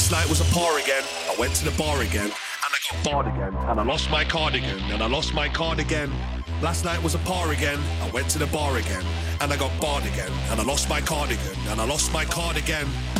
Last night was a par again. I went to the bar again, and I got barred again. And I lost my cardigan, and I lost my card again. Last night was a par again. I went to the bar again, and I got barred again. And I lost my cardigan, and I lost my card again.